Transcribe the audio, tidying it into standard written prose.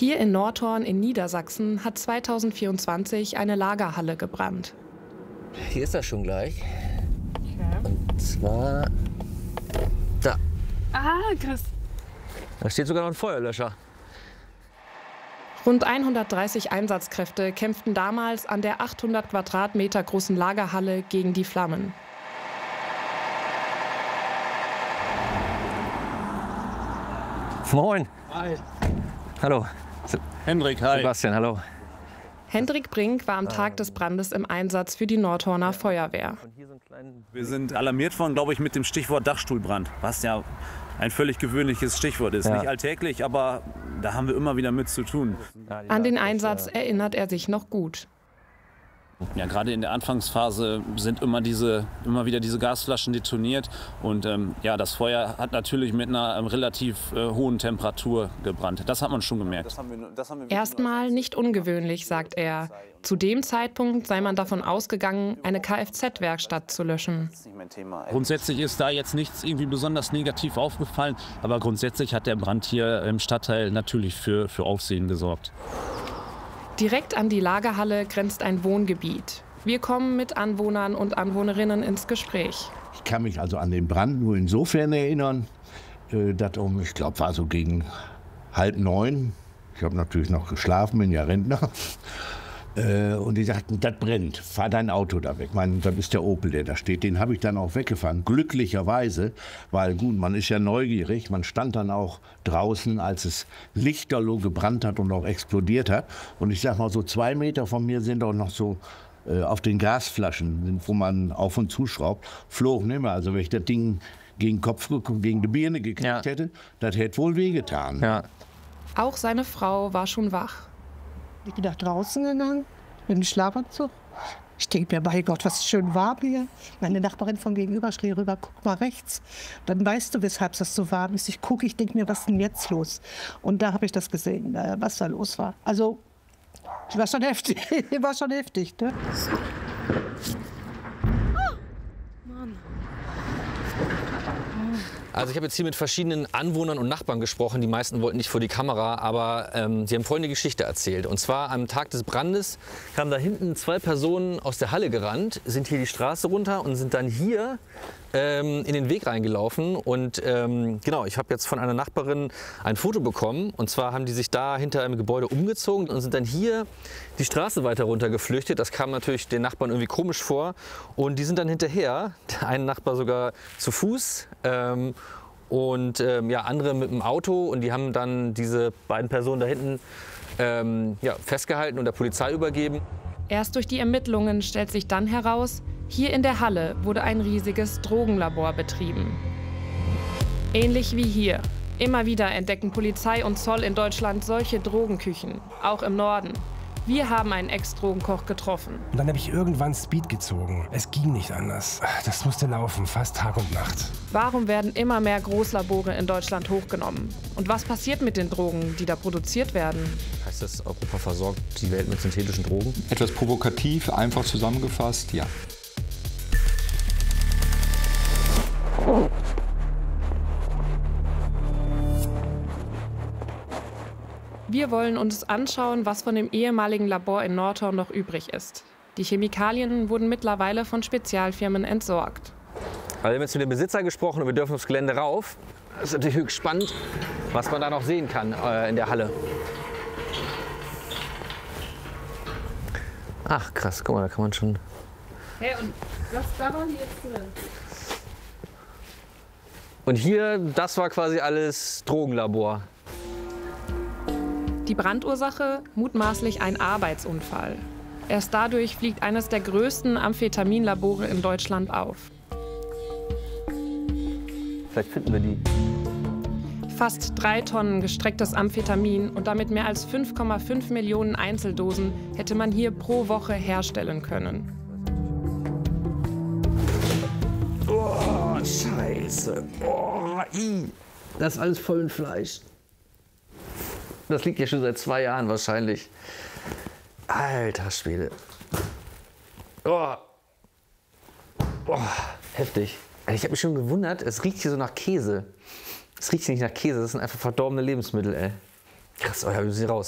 Hier in Nordhorn in Niedersachsen hat 2024 eine Lagerhalle gebrannt. Hier ist das schon gleich. Und zwar da. Ah, krass. Da steht sogar noch ein Feuerlöscher. Rund 130 Einsatzkräfte kämpften damals an der 800 Quadratmeter großen Lagerhalle gegen die Flammen. Moin. Hi. Hallo. Hendrik, hi. Sebastian, hallo. Hendrik Brink war am Tag des Brandes im Einsatz für die Nordhorner Feuerwehr. Wir sind alarmiert worden, glaube ich, mit dem Stichwort Dachstuhlbrand, was ja ein völlig gewöhnliches Stichwort ist. Ja. Nicht alltäglich, aber da haben wir immer wieder mit zu tun. An den Einsatz erinnert er sich noch gut. Ja, gerade in der Anfangsphase sind immer wieder diese Gasflaschen detoniert. Und ja, das Feuer hat natürlich mit einer relativ hohen Temperatur gebrannt. Das hat man schon gemerkt. Erstmal nicht ungewöhnlich, sagt er. Zu dem Zeitpunkt sei man davon ausgegangen, eine Kfz-Werkstatt zu löschen. Grundsätzlich ist da jetzt nichts irgendwie besonders negativ aufgefallen. Aber grundsätzlich hat der Brand hier im Stadtteil natürlich für Aufsehen gesorgt. Direkt an die Lagerhalle grenzt ein Wohngebiet. Wir kommen mit Anwohnern und Anwohnerinnen ins Gespräch. Ich kann mich also an den Brand nur insofern erinnern, dass ich glaube, war so gegen 8:30. Ich habe natürlich noch geschlafen, bin ja Rentner. Und die sagten, das brennt, fahr dein Auto da weg. Das ist der Opel, der da steht. Den habe ich dann auch weggefahren, glücklicherweise, weil gut, man ist ja neugierig. Man stand dann auch draußen, als es lichterloh gebrannt hat und auch explodiert hat. Und ich sag mal, so 2 Meter von mir sind auch noch so auf den Gasflaschen, wo man auf und zuschraubt, flogen immer. Also wenn ich das Ding gegen den Kopf, gegen die Birne gekriegt hätte, das hätte wohl wehgetan. Ja. Auch seine Frau war schon wach. Ich bin nach draußen gegangen, mit dem Schlafanzug. Ich denke mir, bei Gott, was schön warm hier. Meine Nachbarin von gegenüber schrie rüber, guck mal rechts. Dann weißt du, weshalb das so warm ist. Ich gucke, ich denke mir, was ist denn jetzt los? Und da habe ich das gesehen, was da los war. Also, war schon heftig. War schon heftig, ne? Also ich habe jetzt hier mit verschiedenen Anwohnern und Nachbarn gesprochen. Die meisten wollten nicht vor die Kamera, aber sie haben folgende Geschichte erzählt. Und zwar am Tag des Brandes kamen da hinten 2 Personen aus der Halle gerannt, sind hier die Straße runter und sind dann hier in den Weg reingelaufen. Und genau, ich habe jetzt von einer Nachbarin ein Foto bekommen. Und zwar haben die sich da hinter einem Gebäude umgezogen und sind dann hier die Straße weiter runter geflüchtet. Das kam natürlich den Nachbarn irgendwie komisch vor. Und die sind dann hinterher, der eine Nachbar sogar zu Fuß. Ja, andere mit dem Auto, und die haben dann diese beiden Personen da hinten ja, festgehalten und der Polizei übergeben. Erst durch die Ermittlungen stellt sich dann heraus, hier in der Halle wurde ein riesiges Drogenlabor betrieben. Ähnlich wie hier. Immer wieder entdecken Polizei und Zoll in Deutschland solche Drogenküchen, auch im Norden. Wir haben einen Ex-Drogenkoch getroffen. Und dann habe ich irgendwann Speed gezogen. Es ging nicht anders. Das musste laufen, fast Tag und Nacht. Warum werden immer mehr Großlabore in Deutschland hochgenommen? Und was passiert mit den Drogen, die da produziert werden? Heißt das, Europa versorgt die Welt mit synthetischen Drogen? Etwas provokativ, einfach zusammengefasst, ja. Wir wollen uns anschauen, was von dem ehemaligen Labor in Nordhorn noch übrig ist. Die Chemikalien wurden mittlerweile von Spezialfirmen entsorgt. Wir haben jetzt mit dem Besitzer gesprochen und wir dürfen aufs Gelände rauf. Das ist natürlich höchst spannend, was man da noch sehen kann in der Halle. Ach krass, guck mal, da kann man schon... Hey, und was da war jetzt drin? Und hier, das war quasi alles Drogenlabor. Die Brandursache mutmaßlich ein Arbeitsunfall. Erst dadurch fliegt eines der größten Amphetaminlabore in Deutschland auf. Vielleicht finden wir die. Fast 3 Tonnen gestrecktes Amphetamin und damit mehr als 5,5 Millionen Einzeldosen hätte man hier pro Woche herstellen können. Oh, Scheiße. Oh, das ist alles voll mit Fleisch. Das liegt ja schon seit 2 Jahren wahrscheinlich. Alter Schwede. Oh. Oh, heftig. Ich habe mich schon gewundert, es riecht hier so nach Käse. Es riecht nicht nach Käse, das sind einfach verdorbene Lebensmittel, ey. Krass, oh ja, wir müssen hier raus.